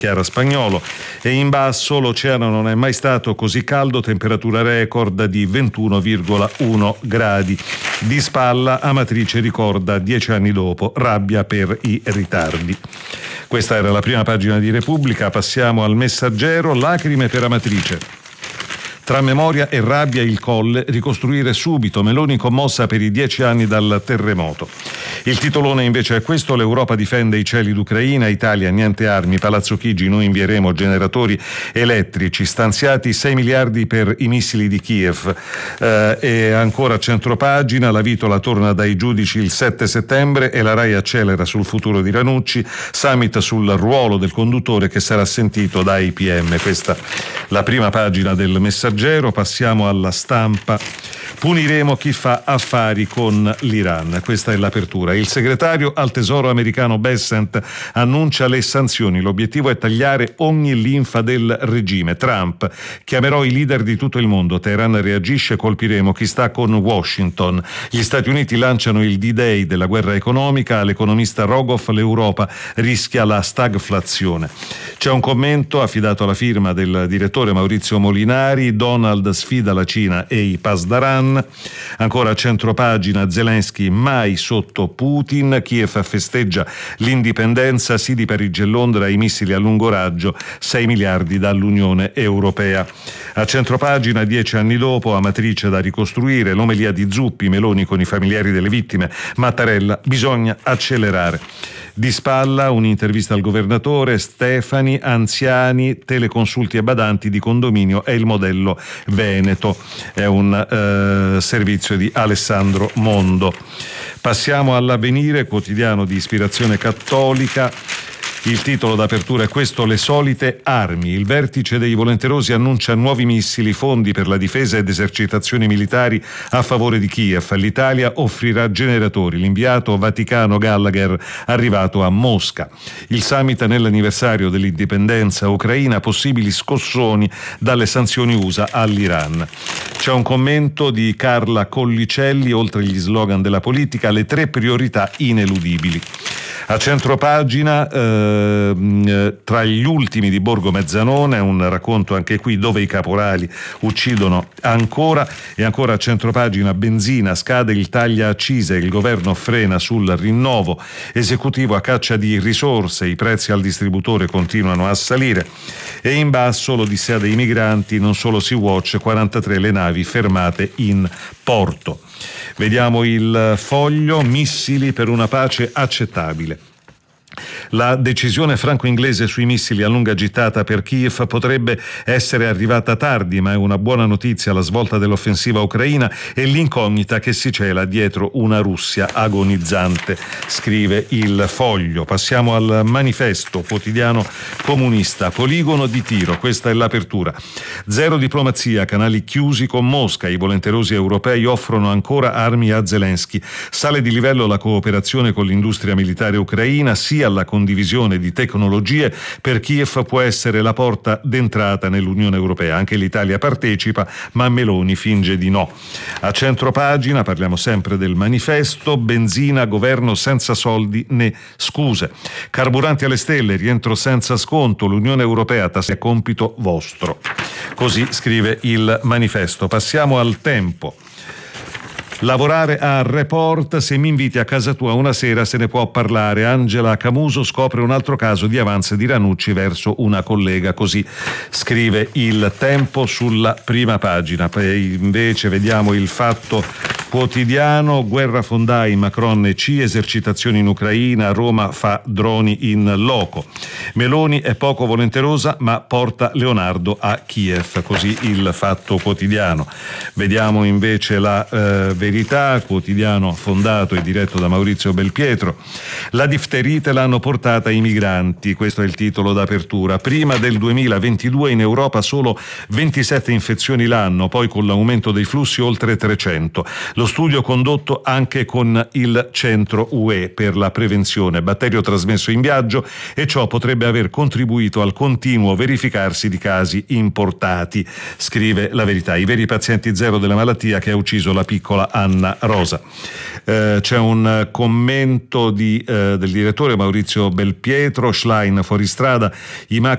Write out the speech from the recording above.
Chiara Spagnolo. E in basso l'oceano non è mai stato così caldo, temperatura record di 21,1 gradi. Di spalla Amatrice ricorda 10 anni dopo, rabbia per i ritardi. Questa era la prima pagina di Repubblica. Passiamo al Messaggero. Lacrime per Amatrice. Tra memoria e rabbia il Colle, ricostruire subito, Meloni commossa per i 10 anni dal terremoto. Il titolone invece è questo: l'Europa difende i cieli d'Ucraina, Italia niente armi, Palazzo Chigi noi invieremo generatori elettrici, stanziati 6 miliardi per i missili di Kiev. E ancora centropagina, la Vitola torna dai giudici il 7 settembre e la Rai accelera sul futuro di Ranucci, summit sul ruolo del conduttore che sarà sentito dai PM. Questa la prima pagina del Messaggero. Passiamo alla Stampa. Puniremo chi fa affari con l'Iran. Questa è l'apertura. Il segretario al Tesoro americano Bessent annuncia le sanzioni. L'obiettivo è tagliare ogni linfa del regime. Trump: chiamerò i leader di tutto il mondo. Teheran reagisce: colpiremo chi sta con Washington. Gli Stati Uniti lanciano il D-Day della guerra economica. All'economista Rogoff l'Europa rischia la stagflazione. C'è un commento affidato alla firma del direttore Maurizio Molinari. Donald sfida la Cina e i Pasdaran. Ancora a centropagina, Zelensky mai sotto Putin, Kiev festeggia l'indipendenza, sì di Parigi e Londra, i missili a lungo raggio, 6 miliardi dall'Unione Europea. A centropagina, 10 anni dopo, Amatrice da ricostruire, l'omelia di Zuppi, Meloni con i familiari delle vittime, Mattarella: bisogna accelerare. Di spalla un'intervista al governatore, Stefani: anziani, teleconsulti e badanti di condominio è il modello Veneto. È un servizio di Alessandro Mondo. Passiamo all'Avvenire, quotidiano di ispirazione cattolica. Il titolo d'apertura è questo: le solite armi. Il vertice dei volenterosi annuncia nuovi missili, fondi per la difesa ed esercitazioni militari a favore di Kiev. L'Italia offrirà generatori. L'inviato Vaticano Gallagher arrivato a Mosca. Il summit nell'anniversario dell'indipendenza ucraina, possibili scossoni dalle sanzioni USA all'Iran. C'è un commento di Carla Collicelli: oltre gli slogan della politica, le 3 priorità ineludibili. A centropagina, tra gli ultimi di Borgo Mezzanone, un racconto anche qui dove i caporali uccidono ancora. E ancora a centropagina, benzina, scade il taglia accise, il governo frena sul rinnovo, esecutivo a caccia di risorse, i prezzi al distributore continuano a salire. E in basso l'odissea dei migranti, non solo Sea-Watch, 43 le navi fermate in porto. Vediamo il Foglio, missili per una pace accettabile. La decisione franco-inglese sui missili a lunga gittata per Kiev potrebbe essere arrivata tardi, ma è una buona notizia la svolta dell'offensiva ucraina e l'incognita che si cela dietro una Russia agonizzante, scrive il Foglio. Passiamo al Manifesto, quotidiano comunista. Poligono di tiro, questa è l'apertura. Zero diplomazia, canali chiusi con Mosca, i volenterosi europei offrono ancora armi a Zelensky. Sale di livello la cooperazione con l'industria militare ucraina, sia alla condivisione di tecnologie. Per Kiev può essere la porta d'entrata nell'Unione Europea. Anche l'Italia partecipa, ma Meloni finge di no. A centropagina parliamo sempre del Manifesto. Benzina, governo senza soldi né scuse. Carburanti alle stelle, rientro senza sconto, l'Unione Europea è compito vostro. Così scrive il Manifesto. Passiamo al Tempo. Lavorare a Report, se mi inviti a casa tua una sera se ne può parlare. Angela Camuso scopre un altro caso di avanzi di Ranucci verso una collega, così scrive il Tempo sulla prima pagina. Poi invece vediamo il Fatto Quotidiano, guerra fondai, Macron e C, esercitazioni in Ucraina, Roma fa droni in loco. Meloni è poco volenterosa ma porta Leonardo a Kiev, così il Fatto Quotidiano. Vediamo invece la Verità, quotidiano fondato e diretto da Maurizio Belpietro. La difterite l'hanno portata i migranti, questo è il titolo d'apertura. Prima del 2022 in Europa solo 27 infezioni l'anno, poi con l'aumento dei flussi oltre 300. Lo studio condotto anche con il centro UE per la prevenzione, batterio trasmesso in viaggio, e ciò potrebbe aver contribuito al continuo verificarsi di casi importati, scrive la Verità. I veri pazienti zero della malattia che ha ucciso la piccola Anna Rosa. C'è un commento del direttore Maurizio Belpietro. Schlein fuori strada, i